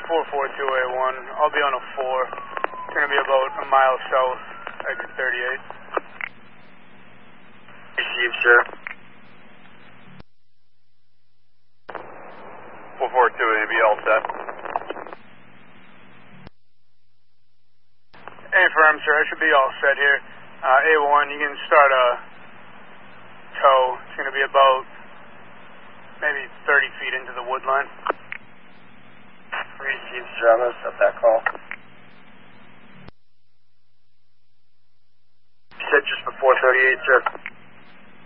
442A1. I'll be on a 4. It's going to be about a mile south, exit 38. Received, sir. 442AB, all set. Affirm, sir. I should be all set here. A1, you can start a tow. It's going to be about maybe 30 feet into the wood line. Received, sir. I'm going to set that call. You said just before 38, sir.